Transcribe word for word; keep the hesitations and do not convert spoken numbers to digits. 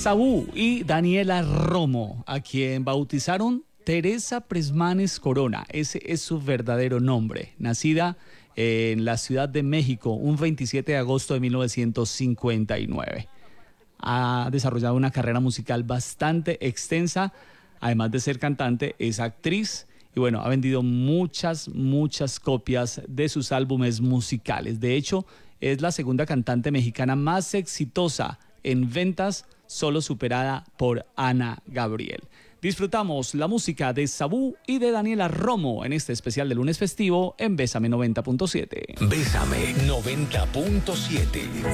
Sabú y Daniela Romo, a quien bautizaron Teresa Presmanes Corona. Ese es su verdadero nombre. Nacida en la Ciudad de México un veintisiete de agosto de mil novecientos cincuenta y nueve. Ha desarrollado una carrera musical bastante extensa. Además de ser cantante, es actriz y bueno, ha vendido muchas, muchas copias de sus álbumes musicales. De hecho, es la segunda cantante mexicana más exitosa en ventas, solo superada por Ana Gabriel. Disfrutamos la música de Sabú y de Daniela Romo en este especial de lunes festivo en Bésame noventa punto siete. Bésame noventa punto siete.